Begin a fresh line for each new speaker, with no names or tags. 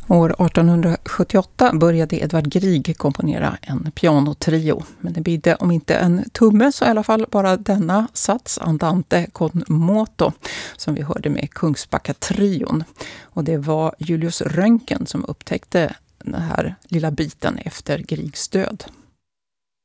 År 1878 började Edvard Grieg komponera en pianotrio, men det bidde om inte en tumme så i alla fall bara denna sats, Andante con moto, som vi hörde med Kungsbacka-trion. Och det var Julius Röntgen som upptäckte den här lilla biten efter Griegs död.